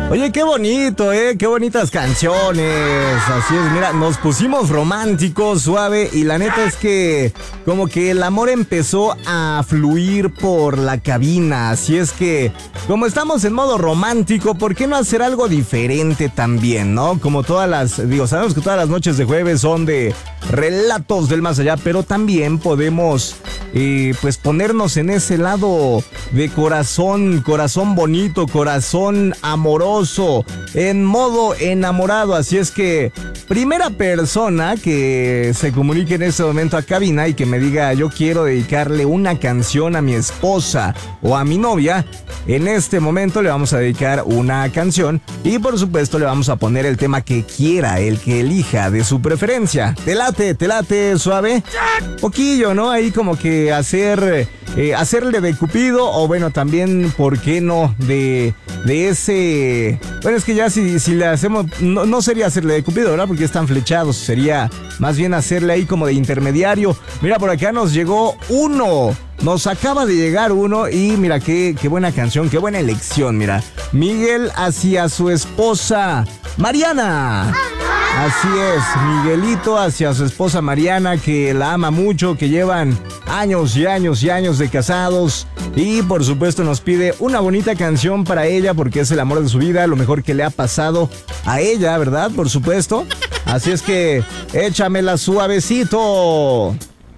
Oye, qué bonito, qué bonitas canciones. Así es, mira, nos pusimos románticos, suave, y la neta es que como que el amor empezó a fluir por la cabina. Así es que, como estamos en modo romántico, ¿por qué no hacer algo diferente también, no? Como sabemos que todas las noches de jueves son de relatos del más allá, pero también podemos pues ponernos en ese lado de corazón bonito, corazón amoroso, en modo enamorado. Así es que primera persona que se comunique en este momento a cabina y que me diga yo quiero dedicarle una canción a mi esposa o a mi novia, en este momento le vamos a dedicar una canción y por supuesto le vamos a poner el tema que quiera, el que elija de su preferencia. ¿Te late, suave? Poquillo, ¿no? Ahí como que hacerle de Cupido, o bueno, también, ¿por qué no? De ese... Bueno, es que ya si le hacemos... No sería hacerle de Cupido, ¿verdad? Porque están flechados, sería más bien hacerle ahí como de intermediario. Mira, por acá nos llegó uno. Nos acaba de llegar uno y mira qué buena canción, qué buena elección, mira. Miguel hacia su esposa Mariana. Así es, Miguelito hacia su esposa Mariana, que la ama mucho, que llevan años y años y años de casados. Y por supuesto nos pide una bonita canción para ella porque es el amor de su vida, lo mejor que le ha pasado a ella, ¿verdad? Por supuesto. Así es que échamela suavecito.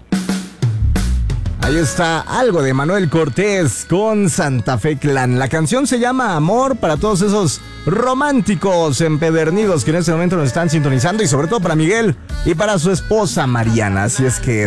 Ahí está algo de Manuel Cortés con Santa Fe Clan. La canción se llama Amor, para todos esos románticos empedernidos que en este momento nos están sintonizando, y sobre todo para Miguel y para su esposa Mariana. Así es que